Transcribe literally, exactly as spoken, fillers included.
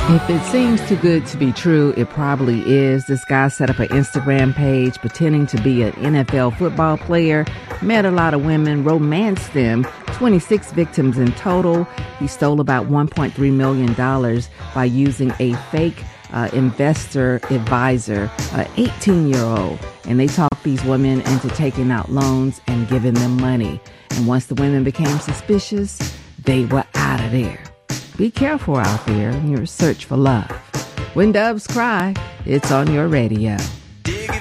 If it seems too good to be true, it probably is. This guy set up an Instagram page pretending to be an N F L football player, met a lot of women, romanced them, twenty-six victims in total. He stole about one point three million dollars by using a fake uh, investor advisor, an eighteen-year-old. And they talked these women into taking out loans and giving them money. And once the women became suspicious, they were out of there. Be careful out there in your search for love. When doves cry, it's on your radio.